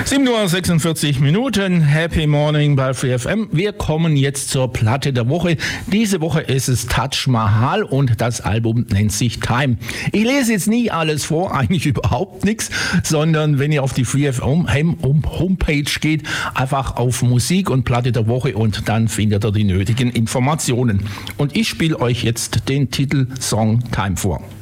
7:46 Uhr, Happy Morning bei Free FM. Wir kommen jetzt zur Platte der Woche. Diese Woche ist es Taj Mahal und das Album nennt sich Time. Ich lese jetzt nie alles vor, eigentlich überhaupt nichts, sondern wenn ihr auf die Free FM Homepage geht, einfach auf Musik und Platte der Woche und dann findet ihr die nötigen Informationen. Und ich spiele euch jetzt den Titelsong Time vor.